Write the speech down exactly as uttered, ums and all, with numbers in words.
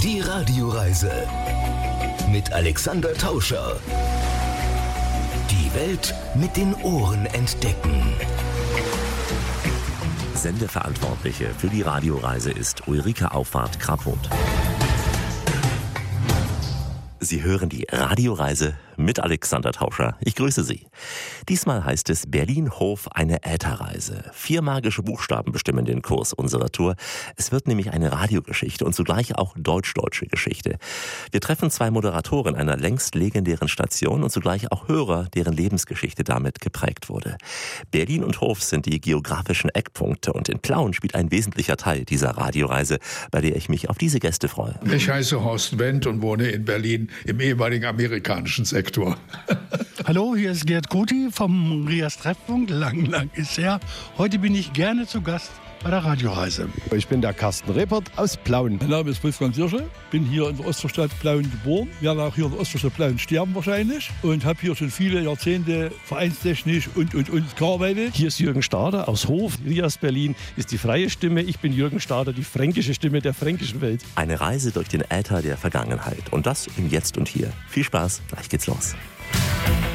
Die Radioreise mit Alexander Tauscher. Die Welt mit den Ohren entdecken. Sendeverantwortliche für die Radioreise ist Ulrike Auffahrt-Krapholt. Sie hören die Radioreise mit Alexander Tauscher. Ich grüße Sie. Diesmal heißt es Berlin-Hof, eine Ätherreise. Vier magische Buchstaben bestimmen den Kurs unserer Tour. Es wird nämlich eine Radiogeschichte und zugleich auch deutsch-deutsche Geschichte. Wir treffen zwei Moderatoren einer längst legendären Station und zugleich auch Hörer, deren Lebensgeschichte damit geprägt wurde. Berlin und Hof sind die geografischen Eckpunkte und in Plauen spielt ein wesentlicher Teil dieser Radioreise, bei der ich mich auf diese Gäste freue. Ich heiße Horst Wendt und wohne in Berlin im ehemaligen amerikanischen Sektor. Hallo, hier ist Gerd Kuti vom Rias Treffpunkt. Lang, lang ist her. Heute bin ich gerne zu Gast bei der Radioreise. Ich bin der Carsten Rebert aus Plauen. Mein Name ist Wolfgang Dirsche, bin hier in der Osterstadt Plauen geboren, werde auch hier in der Osterstadt Plauen sterben wahrscheinlich und habe hier schon viele Jahrzehnte vereinstechnisch und und und gearbeitet. Hier ist Jürgen Stader aus Hof. Rias Berlin ist die freie Stimme. Ich bin Jürgen Stader, die fränkische Stimme der fränkischen Welt. Eine Reise durch den Äther der Vergangenheit und das im Jetzt und Hier. Viel Spaß, gleich geht's los.